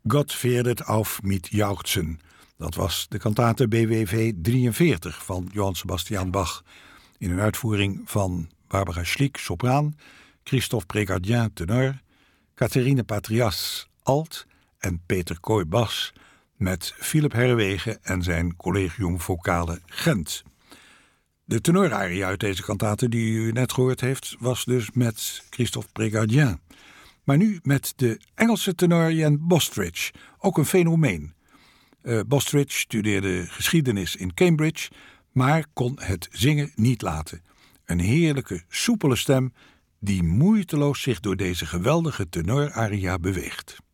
Gott werdet auf mit Jauchzen. Dat was de kantate BWV 43 van Johann Sebastian Bach. In een uitvoering van Barbara Schlick, sopraan, Christophe Prégardien, tenor, Catherine Patrias, alt en Peter Kooi, bas, met Philip Herrewegen en zijn Collegium Vocale Gent. De tenoraria uit deze kantate die u net gehoord heeft, was dus met Christophe Prégardien. Maar nu met de Engelse tenor Jan Bostridge, ook een fenomeen. Bostridge studeerde geschiedenis in Cambridge, maar kon het zingen niet laten. Een heerlijke, soepele stem die moeiteloos zich door deze geweldige tenoraria beweegt.